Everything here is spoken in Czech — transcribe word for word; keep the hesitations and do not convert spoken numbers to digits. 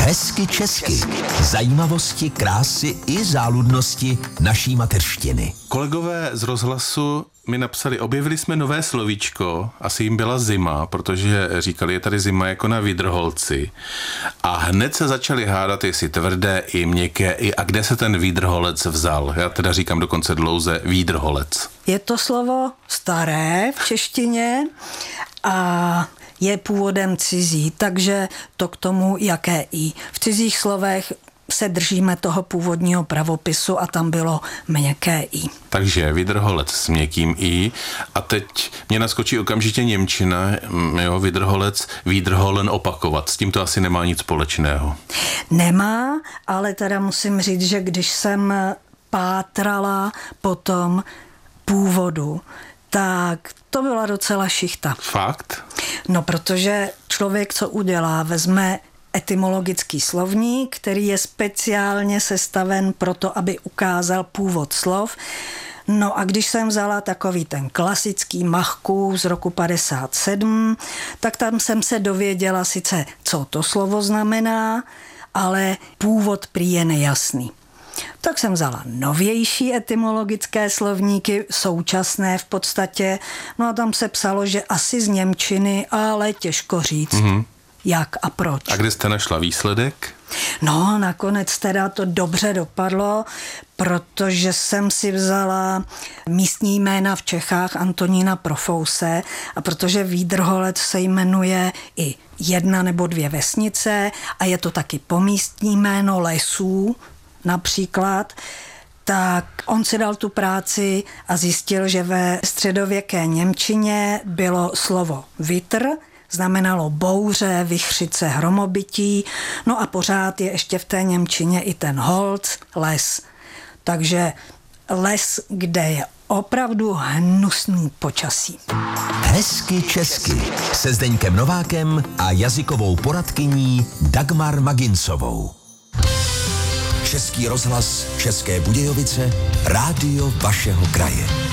Hezky česky. Zajímavosti, krásy i záludnosti naší mateřštiny. Kolegové z rozhlasu mi napsali, objevili jsme nové slovíčko, asi jim byla zima, protože říkali, je tady zima jako na výdrholci. A hned se začali hádat, jestli tvrdé i měkké, i a kde se ten výdrholec vzal. Já teda říkám dokonce dlouze výdrholec. Je to slovo staré v češtině a je původem cizí, takže to k tomu jaké i. V cizích slovech se držíme toho původního pravopisu a tam bylo měkké i. Takže vydrholec s měkkým i a teď mě naskočí okamžitě němčina, jo, vydrholec, výdrholen opakovat. S tím to asi nemá nic společného. Nemá, ale teda musím říct, že když jsem pátrala po tom původu, tak to byla docela šichta. Fakt? No, protože člověk, co udělá, vezme etymologický slovník, který je speciálně sestaven proto, aby ukázal původ slov. No a když jsem vzala takový ten klasický Machku z roku padesát sedm, tak tam jsem se dověděla sice, co to slovo znamená, ale původ prý je nejasný. Tak jsem vzala novější etymologické slovníky, současné v podstatě, no a tam se psalo, že asi z němčiny, ale těžko říct. Mm-hmm. Jak a proč. A kde jste našla výsledek? No, nakonec teda to dobře dopadlo, protože jsem si vzala místní jména v Čechách Antonína Profouse a protože Výdrholec se jmenuje i jedna nebo dvě vesnice a je to taky pomístní jméno lesů například, tak on si dal tu práci a zjistil, že ve středověké němčině bylo slovo vitr, znamenalo bouře, vichřice, hromobytí, no a pořád je ještě v té němčině i ten Holz, les. Takže les, kde je opravdu hnusný počasí. Hezky česky se Zdeňkem Novákem a jazykovou poradkyní Dagmar Maginsovou. Český rozhlas České Budějovice, rádio vašeho kraje.